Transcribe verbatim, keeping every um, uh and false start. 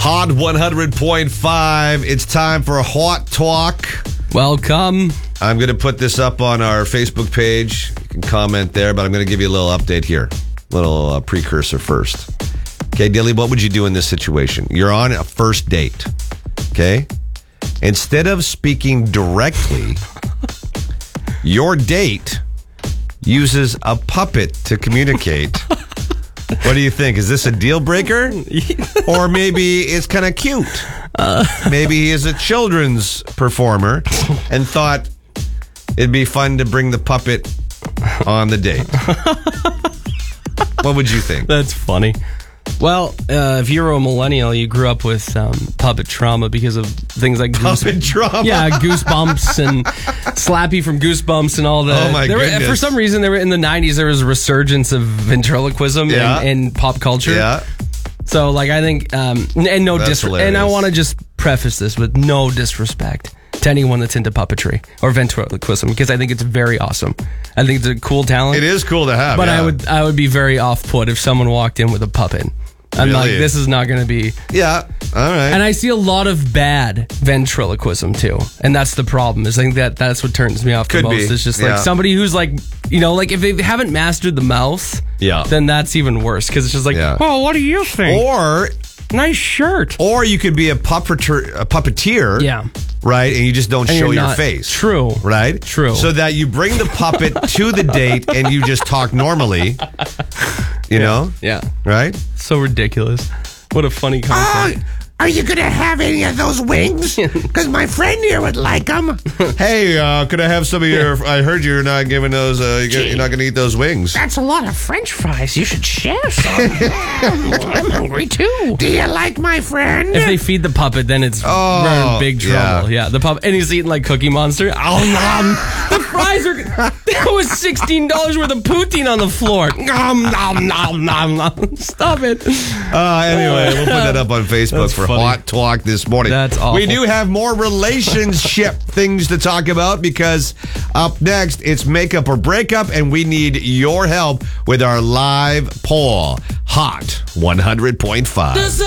Hot one hundred point five. It's time for a Hot Talk. Welcome. I'm going to put this up on our Facebook page. You can comment there, but I'm going to give you a little update here. A little uh, precursor first. Okay, Dilly, what would you do in this situation? You're on a first date, okay? Instead of speaking directly, your date uses a puppet to communicate. What do you think? Is this a deal breaker? Or maybe it's kind of cute. Uh, maybe he is a children's performer and thought it'd be fun to bring the puppet on the date. What would you think? That's funny. Well, uh, if you're a millennial, you grew up with um, puppet trauma because of things like puppet goose- trauma. Yeah, Goosebumps and Slappy from Goosebumps and all the. Oh my there goodness! Were, for some reason, there were in the nineties. There was a resurgence of ventriloquism yeah. in, in pop culture. Yeah. So, like, I think, um, and no That's dis- and I want to just preface this with no disrespect to anyone that's into puppetry or ventriloquism, because I think it's very awesome. I think it's a cool talent. It is cool to have, but yeah. I would I would be very off put if someone walked in with a puppet. I'm Really? like, this is not going to be. Yeah, all right. And I see a lot of bad ventriloquism too, and that's the problem. Is I think that that's what turns me off Could the most. be. It's just Yeah. like somebody who's like, you know, like if they haven't mastered the mouth, Yeah. then that's even worse, because it's just like, Yeah. oh, what do you think? Or Nice shirt. Or you could be a puppeteer, a puppeteer, Yeah. right? And you just don't And show you're your not- face. True. Right? True. So that you bring the puppet to the date and you just talk normally, you know? Yeah. Right? So ridiculous. What a funny concept. Are you going to have any of those wings? Because my friend here would like them. Hey, uh, could I have some of your... I heard you're not giving those... Uh, you're you're not going to eat those wings. That's a lot of French fries. You should share some. I'm hungry too. Do you like my friend? If they feed the puppet, then it's Oh, we're in big trouble. yeah. Yeah, the puppet, and he's eating like Cookie Monster. Oh, nom. The fries are. There was sixteen dollars worth of poutine on the floor. Nom nom nom nom nom. Stop it. Uh, anyway, we'll put that up on Facebook That's for funny. Hot Talk this morning. That's awful. We do have more relationship things to talk about, because up next, it's makeup or breakup, and we need your help with our live poll. Hot one hundred point five.